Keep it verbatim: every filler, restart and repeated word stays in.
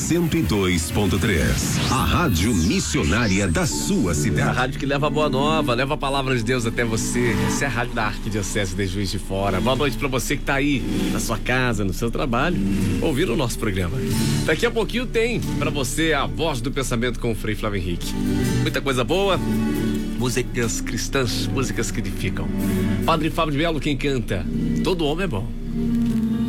cento e dois ponto três. A rádio missionária da sua A cidade. rádio que leva a boa nova, leva a palavra de Deus até você. Essa é a rádio da Arquidiocese de Juiz de Fora. Boa noite pra você que tá aí na sua casa, no seu trabalho, ouvindo o nosso programa. Daqui a pouquinho tem pra você a voz do pensamento com o Frei Flávio Henrique. Muita coisa boa, músicas cristãs, músicas que edificam. Padre Fábio de Melo quem canta. Todo homem é bom.